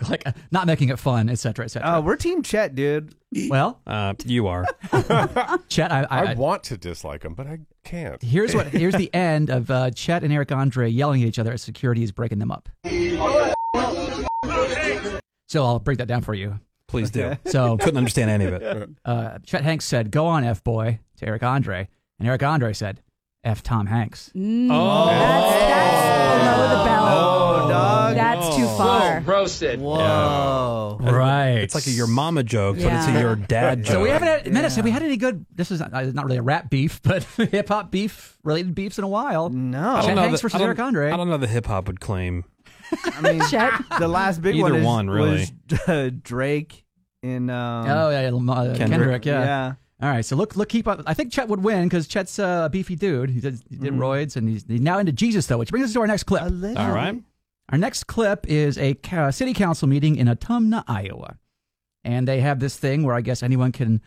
like not making it fun, et cetera, et cetera. We're Team Chet, dude. Well, you are. Chet, I want to dislike him, but I can't. Here's the end of Chet and Eric Andre yelling at each other as security is breaking them up. So I'll break that down for you. Please do. So couldn't understand any of it. Chet Hanks said, "Go on, F boy," to Eric Andre, and Eric Andre said, "F Tom Hanks." That's below the belt. Oh, dog. That's too far. Roasted. Whoa. Right. It's like a your mama joke, but it's a your dad joke. So we haven't had, Menace, have we had any good, this is not really a rap beef, but hip-hop beef, related beefs in a while. No. Chet Hanks versus Eric Andre. I don't know the hip-hop would claim. I mean, the last big Either one really. was Drake in Kendrick, yeah. Yeah. All right, so keep up. I think Chet would win because Chet's a beefy dude. He did roids, and he's now into Jesus, though, which brings us to our next clip. All right. Our next clip is a city council meeting in Autumna, Iowa. And they have this thing where I guess anyone can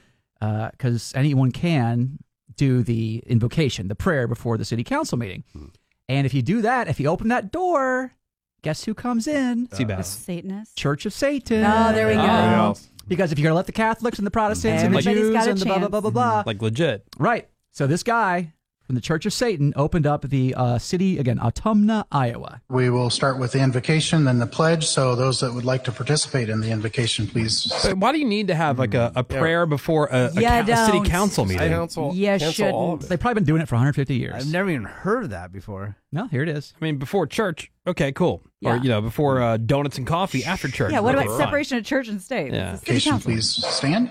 do the invocation, the prayer before the city council meeting. And if you do that, if you open that door, guess who comes in? Satanist. Church of Satan. Oh, there we go. Because if you're going to let the Catholics and the Protestants and the Everybody's Jews got a and the blah, blah, blah, blah, blah. Like legit. Right. So this guy from the Church of Satan opened up the city, again, Autumna, Iowa. We will start with the invocation, then the pledge. So those that would like to participate in the invocation, please. But why do you need to have like a prayer before a city council meeting? Shouldn't. They've probably been doing it for 150 years. I've never even heard of that before. No, here it is. I mean, before church, okay, cool. Yeah. Or, before donuts and coffee after church. Yeah, what Okay, about fine. separation of church and state? Yeah. It's a city council. Please stand.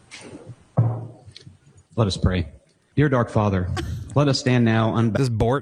Let us pray. Dear Dark Father, let us stand now unbound. This Bort?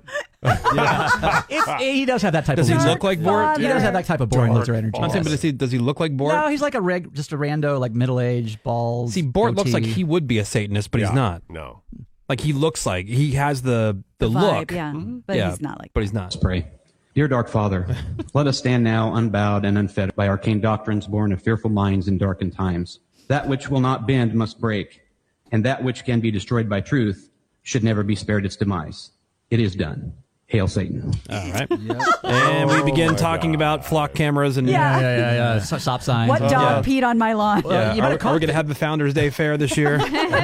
He does have that type Does of he look like Bort? He does have that type of boring Luther energy. I'm saying, but does he look like Bort? No, he's like just a rando, like middle-aged, bald. See, Bort looks like goatee. he would be a Satanist, but he's not. No. Like he looks like he has the vibe, look. yeah. But he's not like But he's not. Let's pray. Dear Dark Father, let us stand now unbowed and unfed by arcane doctrines born of fearful minds in darkened times. That which will not bend must break, and that which can be destroyed by truth should never be spared its demise. It is done. Hail Satan. All right. And we begin talking about flock cameras and stop signs. What dog peed on my lawn? Are we going to have the Founders Day fair this year?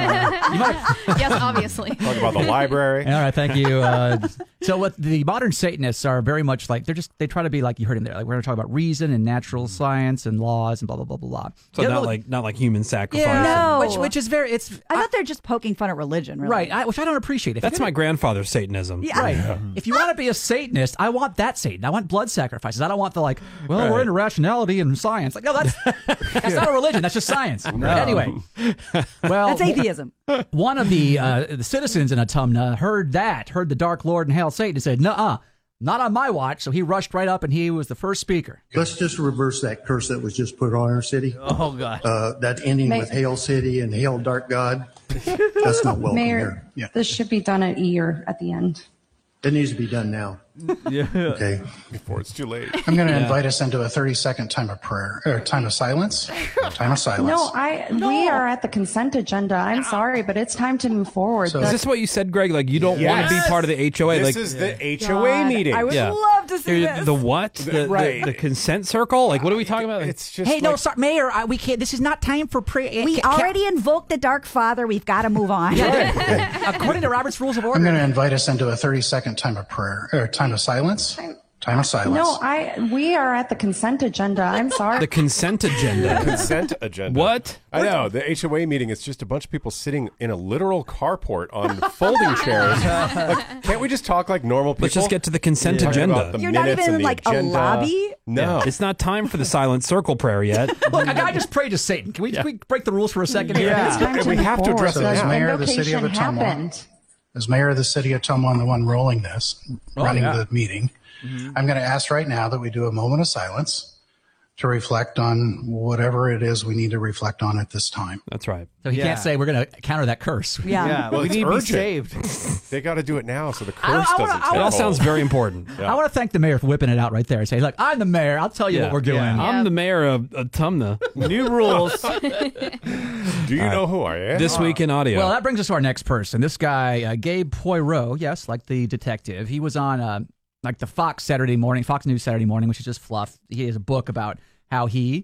Yes, obviously. Talk about the library. All right, thank you. So what the modern Satanists are very much like, they try to be like, you heard him there, like we're going to talk about reason and natural science and laws and blah, blah, blah, blah, blah. So not like human sacrifice. Yeah, No. which is very, I thought they're just poking fun at religion, really. right, which I don't appreciate. That's my grandfather's Satanism. Yeah. Right. If you want to be a Satanist, I want that Satan. I want blood sacrifices. I don't want the we're into rationality and science. Like, no, that's not a religion. That's just science. No. Anyway, well, That's atheism. one of the citizens in Autumna heard the Dark Lord and Hail Satan and said, "Nuh-uh, not on my watch." So he rushed right up and he was the first speaker. Let's just reverse that curse that was just put on our city. Oh, God. That ending with Hail City and Hail Dark God. That's not welcome Mayor, here. Yeah. this should be done at E or at the end. It needs to be done now. Yeah. Okay. Before it's too late. I'm going to invite us into a 30-second time of prayer, or time of silence. Time of silence. No, we are at the consent agenda. I'm sorry, but it's time to move forward. Is this what you said, Greg? Like you don't want to be part of the HOA? This like is the HOA meeting. I would love to see this. The what? The consent circle? Like what are we talking about? It's just Hey, no, sorry, Mayor, we can't. This is not time for prayer. We already invoked the Dark Father. We've got to move on. according to Robert's Rules of Order. I'm going to invite us into a 30-second time of prayer, or time of silence. Time of silence. No, we are at the consent agenda. I'm sorry. The consent agenda. Consent agenda. What? I know. The HOA meeting is just a bunch of people sitting in a literal carport on folding chairs. Like, can't we just talk like normal people? Let's just get to the consent Talk agenda. about the You're not minutes even and in the like a agenda. lobby? No. It's not time for the silent circle prayer yet. Look, a guy just prayed to Satan. Can we break the rules for a second here? It's time to we move have to forward. address it So as now. mayor of the city of Invocation Ottumwa, happened. as mayor of the city of Ottumwa, I'm the one rolling this, running the meeting. I'm going to ask right now that we do a moment of silence to reflect on whatever it is we need to reflect on at this time. That's right. So he can't say we're going to counter that curse. Yeah. Well, we it's need to be urgent. saved. They got to do it now so the curse doesn't take It all hold. sounds very important. I want to thank the mayor for whipping it out right there and say, look, I'm the mayor. I'll tell you what we're doing. I'm the mayor of Autumna. New rules. Do you know who I am? This week in audio. Well, that brings us to our next person. This guy, Gabe Poirot, yes, like the detective. He was on like the Fox News Saturday Morning, which is just fluff. He has a book about how he